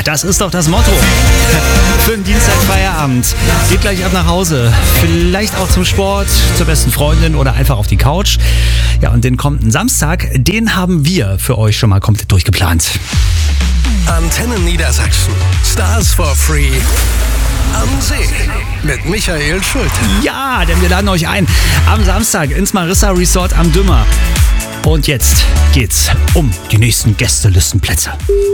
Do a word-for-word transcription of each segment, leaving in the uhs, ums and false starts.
das ist doch das Motto. Für den Dienstagfeierabend. Geht gleich ab nach Hause. Vielleicht auch zum Sport, zur besten Freundin oder einfach auf die Couch. Ja, und den kommenden Samstag, den haben wir für euch schon mal komplett durchgeplant. Antenne Niedersachsen. Stars for Free. Am See. Mit Michael Schulte. Ja, denn wir laden euch ein am Samstag ins Marissa Resort am Dümmer. Und jetzt geht's um die nächsten Gästelistenplätze.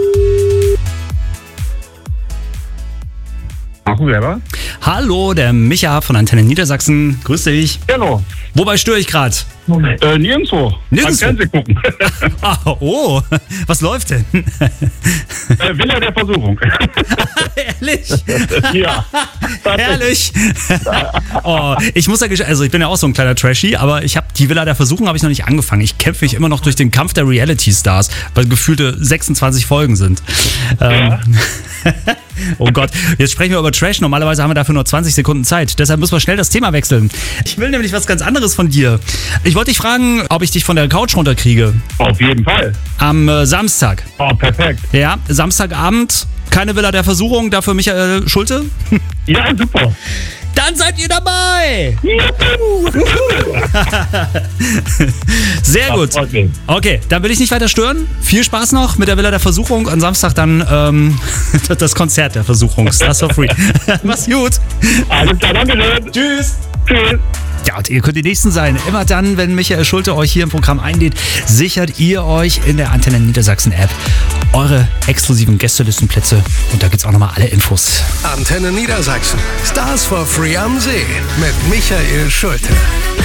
Ach, selber? Hallo, der Micha von Antenne Niedersachsen. Grüß dich. Genau. Wobei störe ich gerade? Äh, nirgendwo. Nirgendwo? Am Fernsehen gucken. Ah, oh, was läuft denn? äh, Villa der Versuchung. Ehrlich? Ja. Herrlich. Oh, ich muss ja, gesch- also ich bin ja auch so ein kleiner Trashy, aber ich habe die Villa der Versuchung habe ich noch nicht angefangen. Ich kämpfe mich immer noch durch den Kampf der Reality-Stars, weil gefühlte sechsundzwanzig Folgen sind. Ja. Ähm, oh Gott, jetzt sprechen wir über Trash. Normalerweise haben wir dafür nur zwanzig Sekunden Zeit. Deshalb müssen wir schnell das Thema wechseln. Ich will nämlich was ganz anderes von dir. Ich wollte dich fragen, ob ich dich von der Couch runterkriege. Auf jeden Fall. Am äh, Samstag. Oh, perfekt. Ja, Samstagabend. Keine Villa der Versuchung, dafür Michael Schulte. Ja, super. Dann seid ihr dabei! Sehr gut. freut mich. Okay, dann will ich nicht weiter stören. Viel Spaß noch mit der Villa der Versuchung. Am Samstag dann ähm, das Konzert der Versuchung. Stars for Free. Mach's gut. Alles klar, danke schön. Tschüss. Tschüss. Ja, und ihr könnt die Nächsten sein. Immer dann, wenn Michael Schulte euch hier im Programm einlädt, sichert ihr euch in der Antenne Niedersachsen App eure exklusiven Gästelistenplätze. Und da gibt's auch nochmal alle Infos. Antenne Niedersachsen. Stars for Free am See. Mit Michael Schulte.